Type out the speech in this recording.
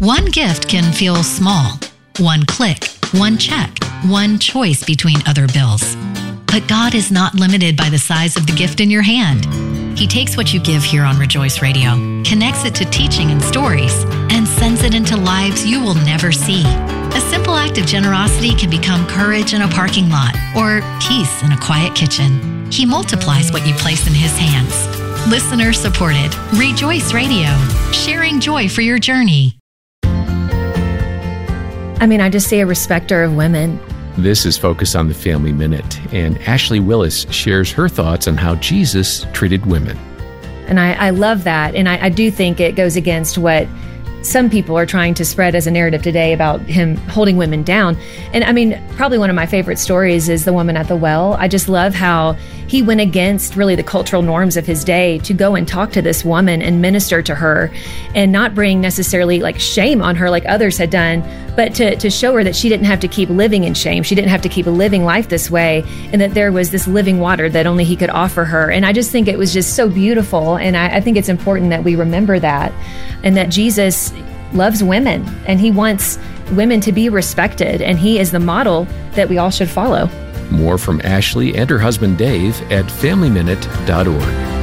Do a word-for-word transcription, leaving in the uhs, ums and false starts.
One gift can feel small. One click, one check, one choice between other bills. But God is not limited by the size of the gift in your hand. He takes what you give here on Rejoice Radio, connects it to teaching and stories, and sends it into lives you will never see. A simple act of generosity can become courage in a parking lot or peace in a quiet kitchen. He multiplies what you place in His hands. Listener supported. Rejoice Radio, sharing joy for your journey. I mean, I just see a respecter of women. This is Focus on the Family Minute, and Ashley Willis shares her thoughts on how Jesus treated women. And I, I love that, and I, I do think it goes against what some people are trying to spread as a narrative today about Him holding women down. And I mean, probably one of my favorite stories is the woman at the well. I just love how He went against really the cultural norms of His day to go and talk to this woman and minister to her and not bring necessarily like shame on her like others had done, but to, to show her that she didn't have to keep living in shame. She didn't have to keep living life this way, and that there was this living water that only He could offer her. And I just think it was just so beautiful. And I, I think it's important that we remember that, and that Jesus loves women and He wants women to be respected, and He is the model that we all should follow. More from Ashley and her husband Dave at family minute dot org.